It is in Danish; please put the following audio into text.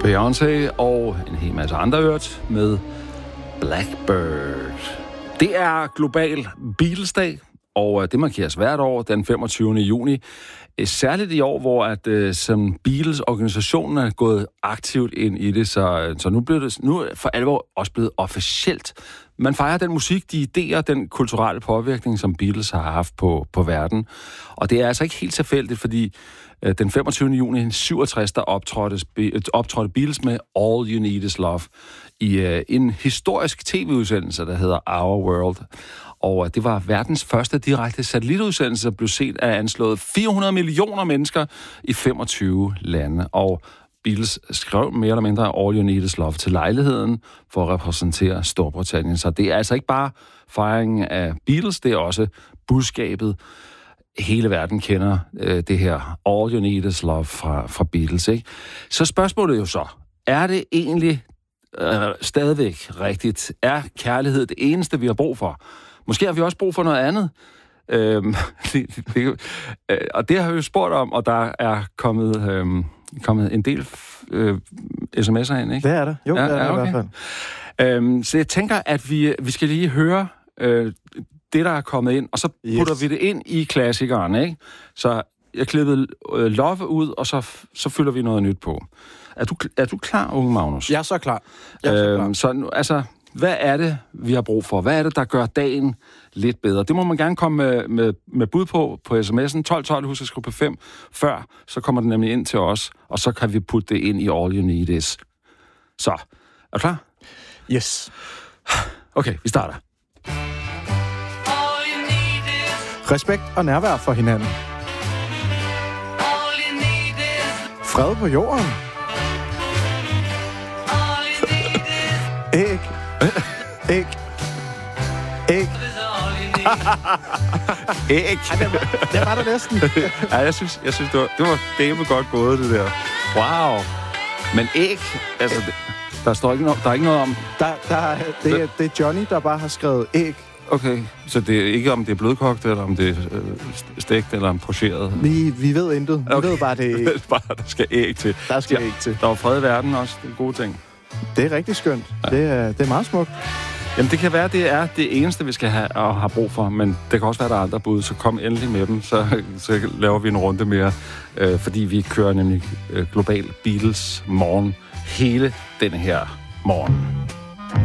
Beyoncé og en hel masse andre hørt med Blackbird. Det er global Beatles-dag, og det markeres hvert år den 25. juni. Særligt i år, hvor som Beatles-organisationen er gået aktivt ind i det, så nu bliver det nu for alvor også blevet officielt. Man fejrer den musik, de idéer, den kulturelle påvirkning, som Beatles har haft på verden. Og det er altså ikke helt tilfældigt, fordi den 25. juni 1967, der optrådte Beatles med All You Need Is Love i en historisk tv-udsendelse, der hedder Our World. Og det var verdens første direkte satellitudsendelse, der blev set af anslået 400 millioner mennesker i 25 lande. Og Beatles skrev mere eller mindre All You Need Is Love til lejligheden for at repræsentere Storbritannien. Så det er altså ikke bare fejringen af Beatles, det er også budskabet. Hele verden kender det her All You Need Is Love fra Beatles, ikke? Så spørgsmålet er jo så, er det egentlig stadigvæk rigtigt? Er kærlighed det eneste, vi har brug for? Måske har vi også brug for noget andet. Og det har vi jo spurgt om, og der er kommet en del sms'er ind, ikke? Det er det. Jo, ja, det er okay. I hvert fald. Så jeg tænker, at vi skal lige høre det, der er kommet ind, og så putter vi det ind i klassikeren, ikke? Så jeg klippede Love ud, og så fylder vi noget nyt på. Er du klar, unge Magnus? Jeg er så klar. Så nu, altså, hvad er det, vi har brug for? Hvad er det, der gør dagen lidt bedre? Det må man gerne komme med bud på sms'en. 1212, husk at skrive på 5 før, så kommer den nemlig ind til os, og så kan vi putte det ind i All You Need Is. Så, er du klar? Yes. Okay, vi starter. Respekt og nærvær for hinanden. Fred på jorden. Æg. Æg. Æg. Æg. Det var der næsten. Ja, jeg synes det var dæmme godt gået, det der. Wow. Men æg, altså, der er ikke noget om... Det er Johnny, der bare har skrevet æg. Okay, så det er ikke, om det er blødkogt, eller om det er stegt, eller pocheret? Vi ved intet. Vi ved bare, det er bare, der skal æg til. Der skal æg til. Der er fred i verden også, det er gode ting. Det er rigtig skønt. Ja. Det er meget smukt. Jamen, det kan være, det er det eneste, vi skal have og har brug for, men det kan også være, der er andre bud, så kom endelig med dem, så laver vi en runde mere, fordi vi kører nemlig global Beatles morgen hele denne her morgen.